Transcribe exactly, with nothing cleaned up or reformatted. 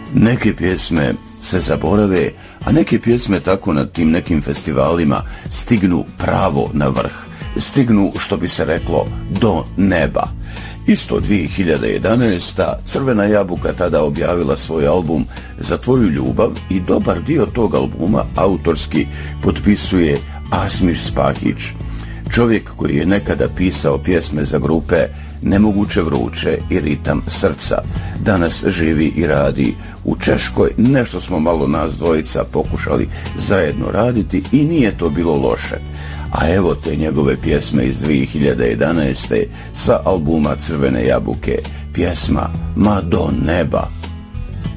Neke pjesme se zaborave, a neke pjesme tako na tim nekim festivalima stignu pravo na vrh. Stignu, što bi se reklo, do neba. Isto dvije hiljade jedanaeste. Crvena jabuka tada objavila svoj album Za tvoju ljubav i dobar dio tog albuma autorski potpisuje Asmir Spahić. Čovjek koji je nekada pisao pjesme za grupe Nemoguće vruće i Ritam srca. Danas živi i radi u Češkoj. Nešto smo malo nas dvojica pokušali zajedno raditi i nije to bilo loše. A evo te njegove pjesme iz dvije hiljade jedanaeste. sa albuma Crvene jabuke. Pjesma Ma do neba.